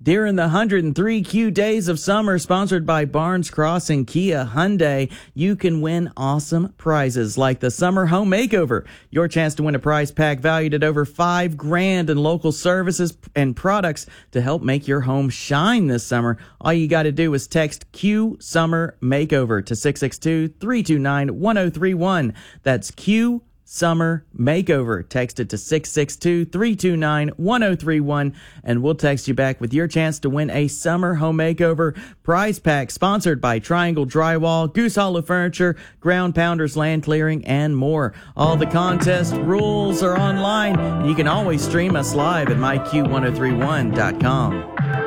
During the 103 Q Days of Summer, sponsored by Barnes Cross and Kia Hyundai, you can win awesome prizes like the Summer Home Makeover. Your chance to win a prize pack valued at over $5,000 in local services and products to help make your home shine this summer. All you got to do is text Q Summer Makeover to 662-329-1031. That's Q Summer Makeover. Text it to 662-329-1031, and we'll text you back with your chance to win a Summer Home Makeover prize pack sponsored by Triangle Drywall, Goose Hollow Furniture, Ground Pounders Land Clearing, and more. All the contest rules are online, and you can always stream us live at myq1031.com.